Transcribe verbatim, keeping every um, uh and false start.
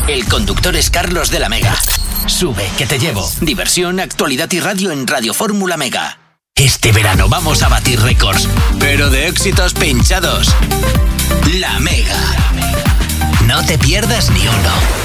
El conductor es Carlos de la Mega. Sube, que te llevo. Diversión, actualidad y radio en Radio Fórmula Mega. Este verano vamos a batir récords, pero de éxitos pinchados. La Mega. No te pierdas ni uno.